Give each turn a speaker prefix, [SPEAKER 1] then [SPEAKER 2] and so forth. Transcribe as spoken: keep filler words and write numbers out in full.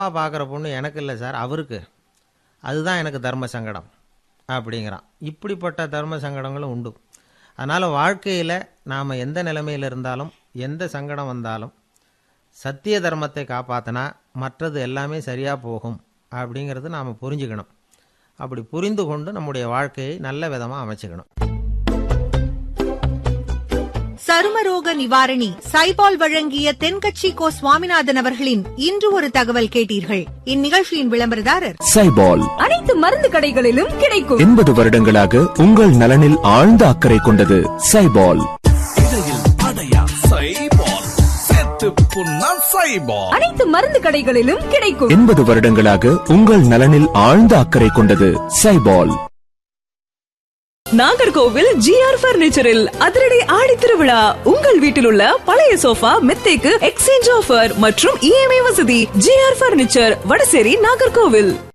[SPEAKER 1] பார்க்குற பொண்ணு எனக்கு இல்லை சார், அவருக்கு. அதுதான் எனக்கு தர்ம சங்கடம் அப்படிங்கிறான். இப்படிப்பட்ட தர்ம சங்கடங்களும் உண்டு. அதனால் வாழ்க்கையில் நாம் எந்த நிலைமையில் இருந்தாலும், எந்த சங்கடம் வந்தாலும் சத்திய தர்மத்தை காப்பாற்றினா மற்றது எல்லாமே சரியாக போகும் அப்படிங்கிறது நாம் புரிஞ்சுக்கணும். அப்படி புரிந்து கொண்டு நம்முடைய வாழ்க்கையை நல்ல விதமாக அமைச்சுக்கணும்.
[SPEAKER 2] சருமரோக நிவாரணி சைபால் வழங்கிய தென்கட்சி கோ சுவாமிநாதன் அவர்களின் இன்று ஒரு தகவல் கேட்டீர்கள். இந்நிகழ்ச்சியின் விளம்பரதாரர்
[SPEAKER 3] சைபால்.
[SPEAKER 4] அனைத்து மருந்து கடைகளிலும் கிடைக்கும்.
[SPEAKER 3] எண்பது வருடங்களாக உங்கள் நலனில் ஆழ்ந்த அக்கறை கொண்டது சைபால்.
[SPEAKER 4] அனைத்து மருந்து கடைகளிலும் கிடைக்கும்.
[SPEAKER 3] எண்பது வருடங்களாக உங்கள் நலனில் ஆழ்ந்த அக்கறை கொண்டது சைபால்.
[SPEAKER 5] நாகர்கோவில் ஜி ஆர் பர்னிச்சரில் அதிரடி ஆடி திருவிழா. உங்கள் வீட்டில் உள்ள பழைய சோஃபா மெத்தைக்கு எக்ஸ்சேஞ்ச் ஆஃபர் மற்றும் இஎம்ஐ வசதி. G R furniture, Vadasery, Nagercoil.